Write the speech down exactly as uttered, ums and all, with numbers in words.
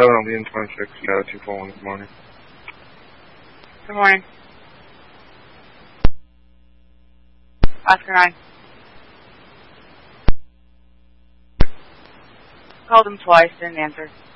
seven on the N twenty-six, yeah, two four one, good morning. Good morning. Oscar nine. Called him twice, didn't answer.